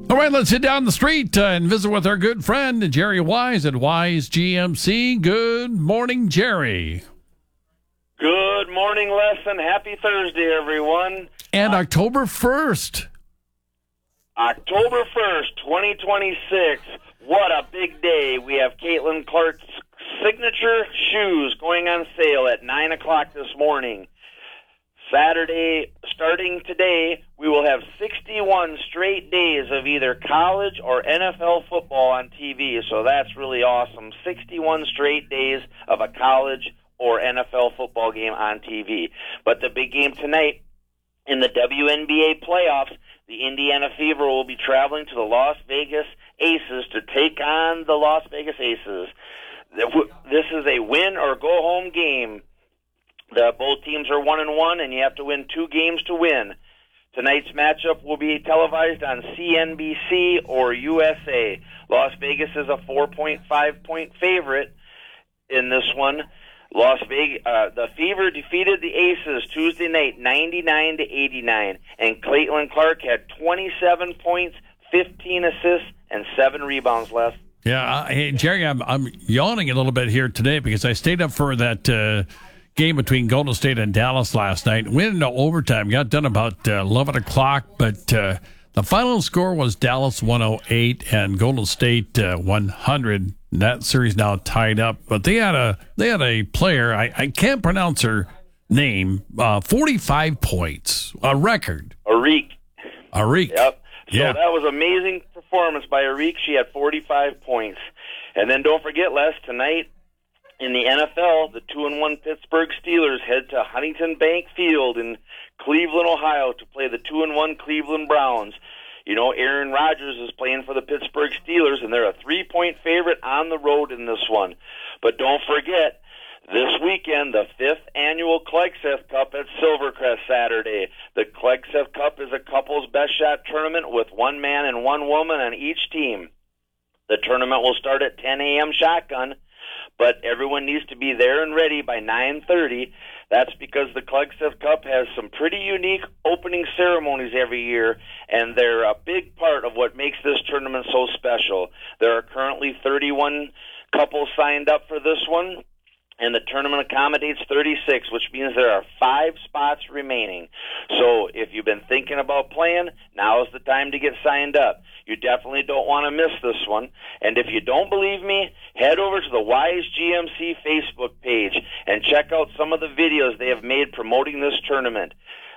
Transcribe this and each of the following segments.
All right, let's head down the street and visit with our good friend Jerry Wise at Wise GMC. Good morning, Jerry. Good morning, Les, and happy Thursday, everyone. And October 1st. October 1st, 2026. What a big day. We have Caitlin Clark's signature shoes going on sale at 9 o'clock this morning. Saturday, starting today, we will have 61 straight days of either college or NFL football on TV, so that's really awesome. 61 straight days of a college or NFL football game on TV. But the big game tonight in the WNBA playoffs, the Indiana Fever will be traveling to the Las Vegas Aces to take on the Las Vegas Aces. This is a win or go home game. Both teams are 1-1, and you have to win 2 games to win. Tonight's matchup will be televised on CNBC or USA. Las Vegas is a 4.5-point favorite in this one. The Fever defeated the Aces Tuesday night, 99-89, and Caitlin Clark had 27 points, 15 assists, and 7 rebounds left. Yeah, hey, Jerry, I'm yawning a little bit here today because I stayed up for that game between Golden State and Dallas last night. Went into overtime, got done about 11 o'clock, but the final score was Dallas 108 and Golden State 100. That series now tied up, but they had a player, I can't pronounce her name, 45 points, a record. Arik. Yep. So yeah. That was amazing performance by Arik. She had 45 points. And then don't forget, Les, tonight in the NFL, the 2-1 Pittsburgh Steelers head to Huntington Bank Field in Cleveland, Ohio to play the 2-1 Cleveland Browns. You know, Aaron Rodgers is playing for the Pittsburgh Steelers, and they're a 3-point favorite on the road in this one. But don't forget, this weekend, the 5th annual Cleggseth Cup at Silvercrest Saturday. The Cleggseth Cup is a couples best shot tournament with 1 man and 1 woman on each team. The tournament will start at 10 a.m. shotgun, but everyone needs to be there and ready by 9:30. That's because the Cleggseth Cup has some pretty unique opening ceremonies every year, and they're a big part of what makes this tournament so special. There are currently 31 couples signed up for this one, and the tournament accommodates 36, which means there are 5 spots remaining. So if you've been thinking about playing, now is the time to get signed up. You definitely don't want to miss this one. And if you don't believe me, head over to the Wise GMC Facebook page and check out some of the videos they have made promoting this tournament.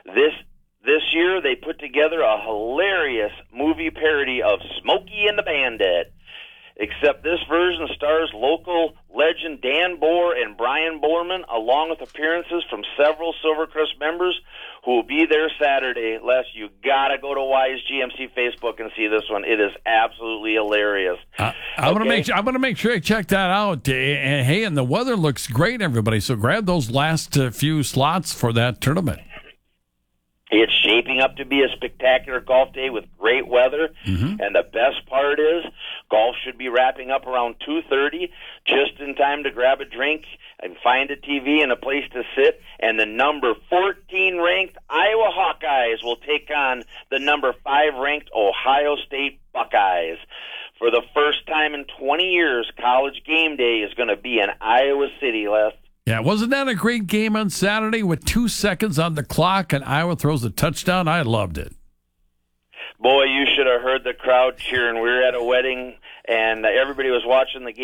This year, they put together a hilarious movie parody of Smokey and the Bandit. Except this version stars local legend Dan Bohr and Brian Borman, along with appearances from several Silvercrest members who will be there Saturday. Les, you gotta go to Wise GMC Facebook and see this one. It is absolutely hilarious. I'm gonna make sure I check that out. And hey, and the weather looks great, everybody. So grab those last few slots for that tournament. It's shaping up to be a spectacular golf day with great weather, and the best part is golf should be wrapping up around 2:30, just in time to grab a drink and find a TV and a place to sit, and the number 14 ranked Iowa Hawkeyes will take on the number 5 ranked Ohio State Buckeyes. For the first time in 20 years, College Game Day is going to be in Iowa City, Les. Yeah, wasn't that a great game on Saturday with 2 seconds on the clock and Iowa throws a touchdown? I loved it. Boy, you should have heard the crowd cheering. We were at a wedding, and everybody was watching the game.